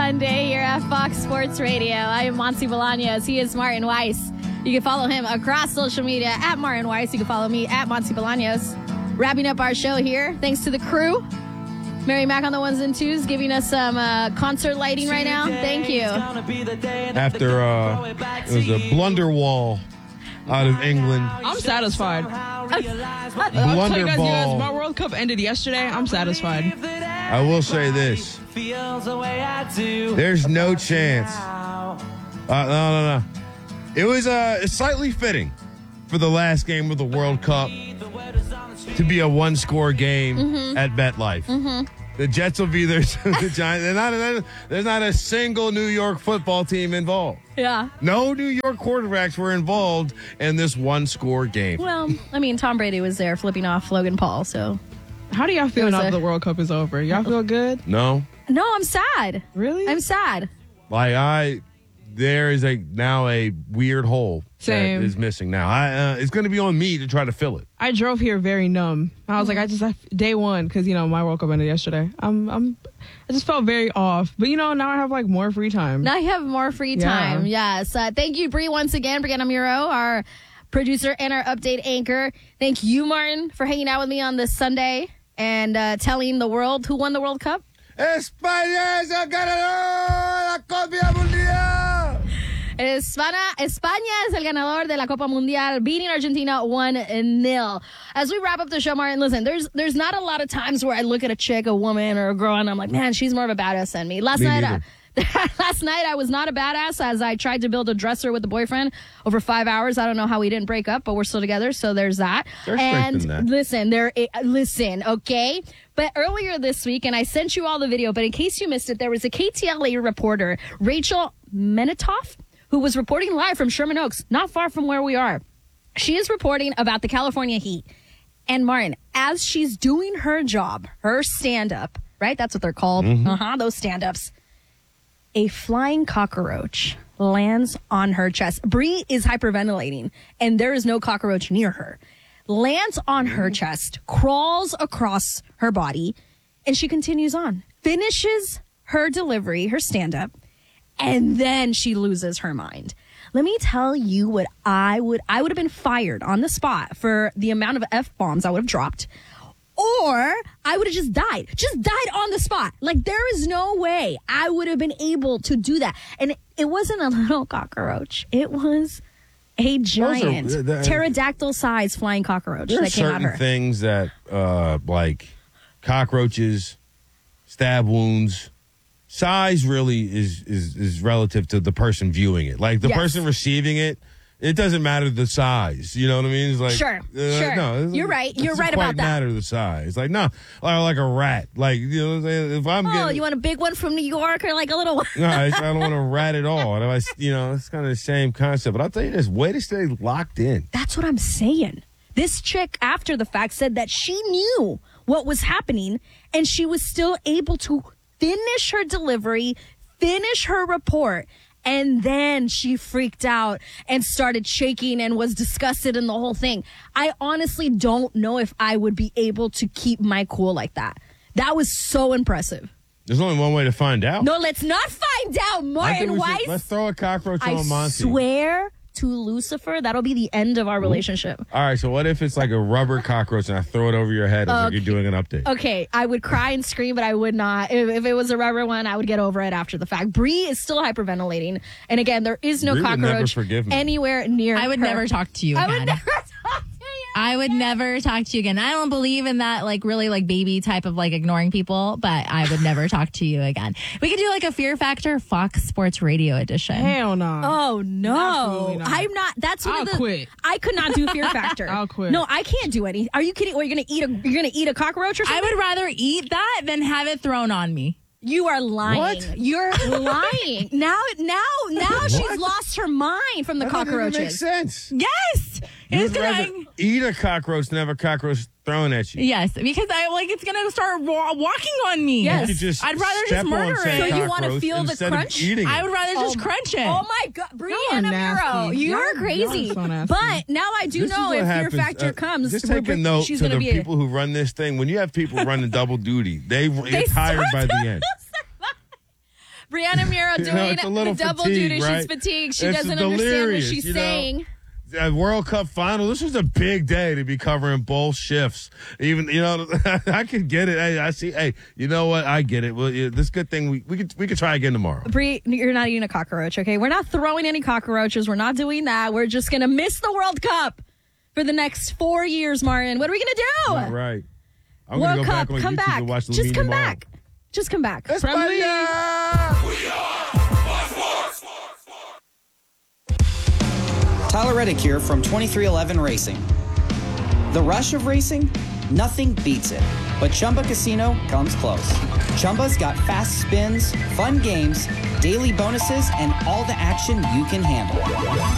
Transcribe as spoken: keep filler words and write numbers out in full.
Sunday here at Fox Sports Radio. I am Monty Bolaños. He is Martin Weiss. You can follow him across social media at Martin Weiss. You can follow me at Monty Bolaños. Wrapping up our show here, thanks to the crew. Mary Mack on the ones and twos, giving us some uh, concert lighting right now. Thank you. After uh, it was a blunder wall out of England. I'm satisfied. I'll tell you guys, you guys, my World Cup ended yesterday. I'm satisfied. I will say this. There's no chance. Uh, no, no, no. It was uh, slightly fitting for the last game of the World Cup to be a one-score game mm-hmm. at MetLife. Mm-hmm. The Jets will be there. The Giants. They're not, there's not a single New York football team involved. Yeah. No New York quarterbacks were involved in this one-score game. Well, I mean, Tom Brady was there flipping off Logan Paul, so. How do y'all feel now that the World Cup is over? Y'all feel good? No. No, I'm sad. Really? I'm sad. Like, I, there is a now a weird hole Same. that is missing now. I, uh, it's going to be on me to try to fill it. I drove here very numb. I was like, I just, I, day one, because, you know, my World Cup ended yesterday. I'm, I'm, I just felt very off. But, you know, now I have, like, more free time. Now you have more free time. Yeah. Yes. Uh, thank you, Bree, once again, Brianna Muro, our producer and our update anchor. Thank you, Martin, for hanging out with me on this Sunday and uh, telling the world who won the World Cup. España es el ganador de la Copa Mundial. España, España es el ganador de la Copa Mundial, beating Argentina one nil. As we wrap up the show, Martin, listen, there's there's not a lot of times where I look at a chick, a woman, or a girl, and I'm like, man, she's more of a badass than me. Last me night, I, last night I was not a badass as I tried to build a dresser with a boyfriend over five hours. I don't know how we didn't break up, but we're still together, so there's that. There's and that. listen, there, listen, okay. But earlier this week, and I sent you all the video, but in case you missed it, there was a K T L A reporter, Rachel Menitoff, who was reporting live from Sherman Oaks, not far from where we are. She is reporting about the California heat. And Martin, as she's doing her job, her stand-up, right? That's what they're called. Mm-hmm. Uh-huh, those stand-ups. A flying cockroach lands on her chest. Bree is hyperventilating, and there is no cockroach near her. Lands on her chest, crawls across her body, and she continues on. Finishes her delivery, her stand-up, and then she loses her mind. Let me tell you what I would, I would have been fired on the spot for the amount of F-bombs I would have dropped. Or I would have just died. Just died on the spot. Like, there is no way I would have been able to do that. And it, it wasn't a little cockroach. It was a giant, are, the, pterodactyl-sized flying cockroach that came out of her. There are certain things that, uh, like cockroaches, stab wounds, size really is, is, is relative to the person viewing it. Like, the yes. person receiving it, it doesn't matter the size. You know what I mean? It's like, sure, uh, sure. No, You're right. You're it right quite about that. matter the size. Like, no, like, like a rat. Like, you know what I'm saying? If I'm oh, getting, you want a big one from New York or like a little one? No, I, I don't want a rat at all. I, you know, it's kind of the same concept. But I'll tell you this, way to stay locked in. That's what I'm saying. This chick, after the fact, said that she knew what was happening and she was still able to finish her delivery, finish her report. And then she freaked out and started shaking and was disgusted in the whole thing. I honestly don't know if I would be able to keep my cool like that. That was so impressive. There's only one way to find out. No, let's not find out, Martin Weiss. Should, let's throw a cockroach I on Monty. I swear to Lucifer, that'll be the end of our relationship. All right, so what if it's like a rubber cockroach and I throw it over your head as okay. like you're doing an update? Okay, I would cry and scream, but I would not. If, if it was a rubber one, I would get over it after the fact. Bree is still hyperventilating. And again, there is no Bree cockroach would never forgive me. anywhere near I would her. never talk to you again. I would never talk to you. I would never talk to you again. I don't believe in that, like, really, like, baby type of, like, ignoring people, but I would never talk to you again. We could do, like, a Fear Factor Fox Sports Radio edition. Hell no. Oh, no. Not. I'm not. That's one I'll of the. quit. I could not do Fear Factor. I'll quit. No, I can't do any. Are you kidding? Or you're going to eat a, you're going to eat a cockroach or something? I would rather eat that than have it thrown on me. You are lying. What? You're lying. Now, now, now she's lost her mind from the that cockroaches. That makes sense. Yes. You'd It's rather gonna eat a cockroach than have a cockroach thrown at you. Yes, because I like it's gonna start wa- walking on me. Yes. You just I'd rather step just murder on said it. So you wanna cockroach feel the instead of crunch? eating it. I would rather just Oh, crunch it. Oh my God, Brianna Muro, nasty. you're Y'all- crazy. y'all so nasty. But now I do This is know what if happens. Fear Factor Uh, comes, just we're- take a note she's to gonna the be people who run this thing. When you have people running double duty, they, They get tired start by the to- end. Brianna Muro doing You know, it's a little the double fatigue, duty. right? She's fatigued. She It's doesn't understand what delirious, she's you know? saying. Uh, World Cup final. This was a big day to be covering both shifts. Even you know, I could get it. Hey, I see. Hey, you know what? I get it. Well, yeah, this good thing we we could we could try again tomorrow. Bree, you're not eating a cockroach, okay? We're not throwing any cockroaches. We're not doing that. We're just gonna miss the World Cup for the next four years, Martin. What are we gonna do? All right. I'm World gonna go Cup, back on come YouTube back. and watch the Just league come tomorrow. back. Just come back. Tyler Reddick here from twenty-three eleven Racing. The rush of racing? Nothing beats it. But Chumba Casino comes close. Chumba's got fast spins, fun games, daily bonuses, and all the action you can handle.